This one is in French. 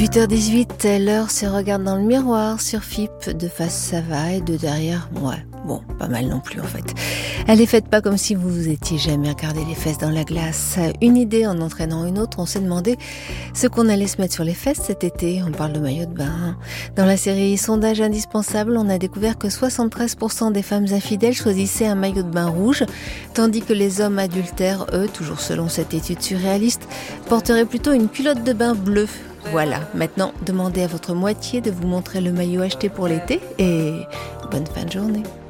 18h18, l'heure se regarde dans le miroir sur FIP. De face ça va et de derrière, ouais, bon, pas mal non plus en fait. Allez, faites pas comme si vous vous étiez jamais regardé les fesses dans la glace. Une idée en entraînant une autre, on s'est demandé ce qu'on allait se mettre sur les fesses cet été. On parle de maillot de bain. Dans la série Sondage indispensable, on a découvert que 73% des femmes infidèles choisissaient un maillot de bain rouge, tandis que les hommes adultères, eux, toujours selon cette étude surréaliste, porteraient plutôt une culotte de bain bleue. Voilà, maintenant, demandez à votre moitié de vous montrer le maillot acheté pour l'été et bonne fin de journée.